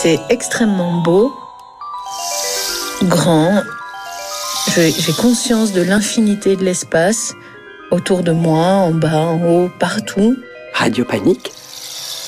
C'est extrêmement beau, grand. J'ai conscience de l'infinité de l'espace autour de moi, en bas, en haut, partout. Radio Panique,